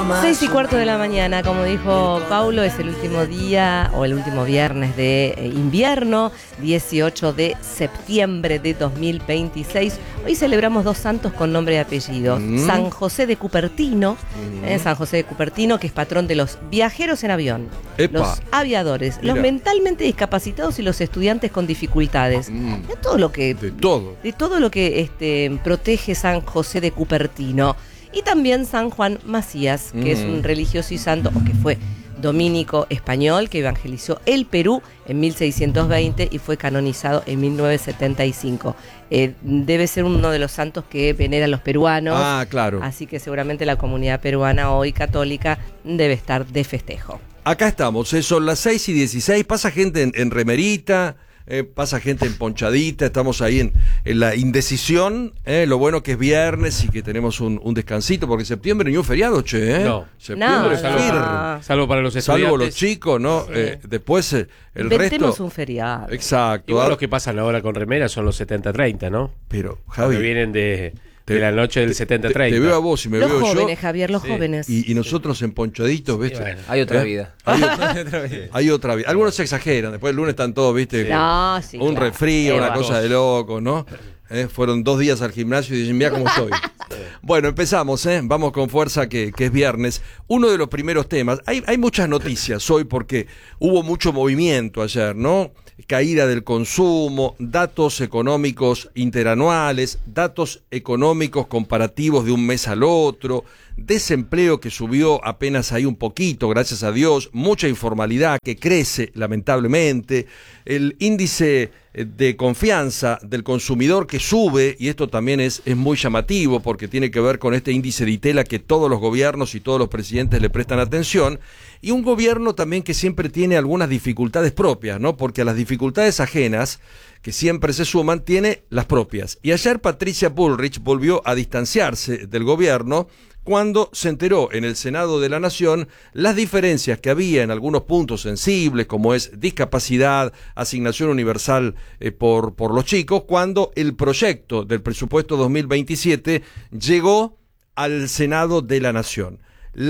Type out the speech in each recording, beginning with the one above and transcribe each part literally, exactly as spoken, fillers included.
Seis y cuarto de la mañana, como dijo Paulo, es el último día o el último viernes de eh, invierno, dieciocho de septiembre de dos mil veintiséis. Hoy celebramos dos santos con nombre y apellido. Mm. San José de Cupertino, mm. eh, San José de Cupertino, que es patrón de los viajeros en avión, Epa. los aviadores, Mira. los mentalmente discapacitados y los estudiantes con dificultades. Mm. De todo lo que de todo, de todo lo que este, protege San José de Cupertino. Y también San Juan Macías, que mm. es un religioso y santo, o que fue dominico español, que evangelizó el Perú en mil seiscientos veinte y fue canonizado en mil novecientos setenta y cinco. Eh, debe ser uno de los santos que veneran los peruanos. Ah, claro. Así que seguramente la comunidad peruana hoy católica debe estar de festejo. Acá estamos, eh, son las seis y dieciséis, pasa gente en, en remerita. Eh, pasa gente emponchadita, estamos ahí en, en la indecisión, eh, lo bueno que es viernes y que tenemos un, un descansito, porque septiembre ni un feriado, che, ¿eh? No, septiembre no, es salvo, no. salvo para los estudiantes. Salvo los chicos, ¿no? Sí. Eh, después eh, el Inventemos resto... un feriado. Exacto. Igual los que pasan ahora con remera son los setenta treinta, ¿no? Pero, Javi... Que vienen de... de la noche del setenta treinta. Te, te veo a vos y me los veo yo. Los jóvenes, Javier, los sí. jóvenes. Y, y nosotros emponchaditos, ¿viste? Sí, bueno, hay otra ¿Eh? vida. Hay otra, hay otra vida. Algunos se exageran. Después el lunes están todos, ¿viste? Sí. No, sí, Un claro. resfrío, una Eva. cosa de loco, ¿no? ¿Eh? Fueron dos días al gimnasio y dicen, mira cómo estoy. Bueno, empezamos, ¿eh? Vamos con fuerza que, que es viernes. Uno de los primeros temas. Hay, hay muchas noticias hoy porque hubo mucho movimiento ayer, ¿no? Caída del consumo, datos económicos interanuales, datos económicos comparativos de un mes al otro, desempleo que subió apenas ahí un poquito, gracias a Dios, mucha informalidad que crece lamentablemente, el índice de confianza del consumidor que sube, y esto también es, es muy llamativo porque tiene que ver con este índice de Itela que todos los gobiernos y todos los presidentes le prestan atención, y un gobierno también que siempre tiene algunas dificultades propias, ¿no? Porque a las dificultades ajenas, que siempre se suman, tiene las propias. Y ayer Patricia Bullrich volvió a distanciarse del gobierno cuando se enteró en el Senado de la Nación las diferencias que había en algunos puntos sensibles, como es discapacidad, asignación universal eh, por, por los chicos, cuando el proyecto del presupuesto dos mil veintisiete llegó al Senado de la Nación.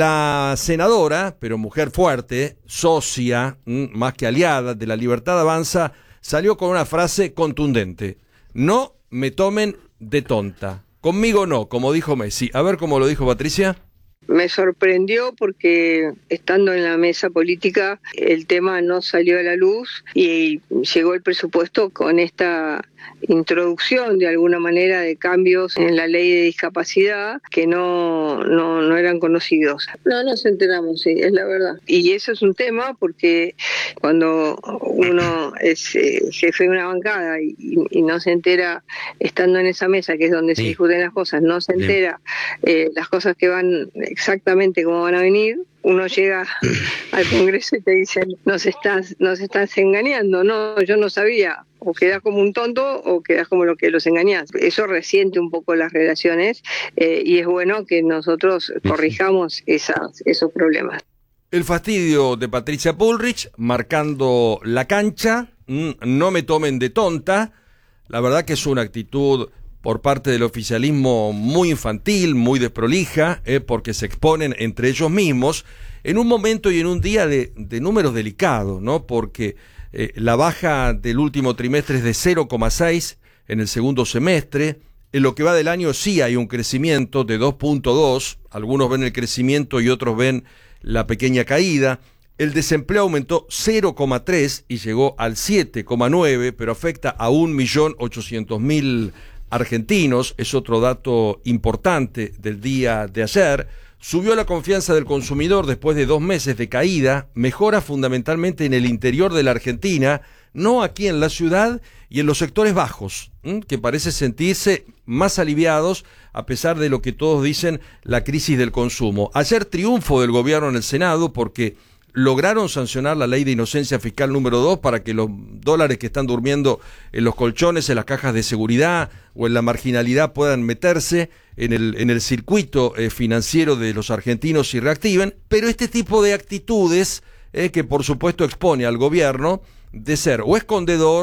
La senadora, pero mujer fuerte, socia, más que aliada de La Libertad Avanza, salió con una frase contundente: no me tomen de tonta. Conmigo no, como dijo Messi. A ver cómo lo dijo Patricia. Me sorprendió porque estando en la mesa política el tema no salió a la luz y llegó el presupuesto con esta introducción de alguna manera de cambios en la ley de discapacidad que no, no, no eran conocidos. No nos enteramos, sí, es la verdad. Y eso es un tema porque cuando uno es eh, jefe de una bancada y, y no se entera estando en esa mesa, que es donde sí. se discuten las cosas, no se entera eh, las cosas que van exactamente como van a venir, uno llega al Congreso y te dicen, nos estás, nos estás engañando. No, yo no sabía. O quedás como un tonto o quedás como lo que los engañás. Eso resiente un poco las relaciones eh, y es bueno que nosotros corrijamos esas, esos problemas. El fastidio de Patricia Bullrich marcando la cancha, no me tomen de tonta. La verdad que es una actitud por parte del oficialismo muy infantil, muy desprolija, eh, porque se exponen entre ellos mismos en un momento y en un día de, de números delicados, ¿no? Porque eh, la baja del último trimestre es de cero coma seis en el segundo semestre. En lo que va del año sí hay un crecimiento de dos punto dos, algunos ven el crecimiento y otros ven la pequeña caída. El desempleo aumentó cero coma tres y llegó al siete coma nueve, pero afecta a un millón ochocientos mil argentinos, es otro dato importante del día de ayer. Subió la confianza del consumidor después de dos meses de caída, mejora fundamentalmente en el interior de la Argentina, no aquí en la ciudad y en los sectores bajos, ¿m? que parece sentirse más aliviados a pesar de lo que todos dicen, la crisis del consumo. Ayer triunfo del gobierno en el Senado porque lograron sancionar la ley de inocencia fiscal número dos para que los dólares que están durmiendo en los colchones, en las cajas de seguridad o en la marginalidad puedan meterse en el, en el circuito eh, financiero de los argentinos y reactiven. Pero este tipo de actitudes eh, que por supuesto expone al gobierno de ser o escondedor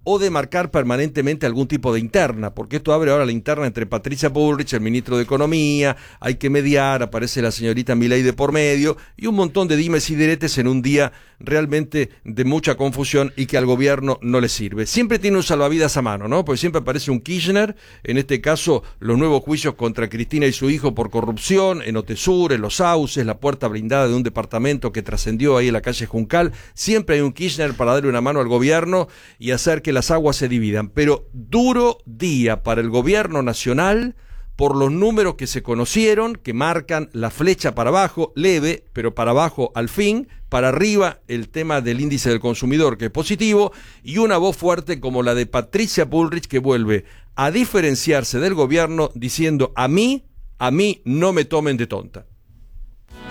o de marcar permanentemente algún tipo de interna, porque esto abre ahora la interna entre Patricia Bullrich, el ministro de Economía, hay que mediar, aparece la señorita Milei de por medio, y un montón de dimes y diretes en un día realmente de mucha confusión y que al gobierno no le sirve. Siempre tiene un salvavidas a mano, ¿no? Porque siempre aparece un Kirchner, en este caso los nuevos juicios contra Cristina y su hijo por corrupción, en Otesur, en Los Sauces, la puerta blindada de un departamento que trascendió ahí en la calle Juncal, siempre hay un Kirchner para darle una mano al gobierno y hacer que las aguas se dividan, pero duro día para el gobierno nacional por los números que se conocieron, que marcan la flecha para abajo, leve, pero para abajo al fin, para arriba el tema del índice del consumidor, que es positivo, y una voz fuerte como la de Patricia Bullrich, que vuelve a diferenciarse del gobierno diciendo: a mí, a mí no me tomen de tonta.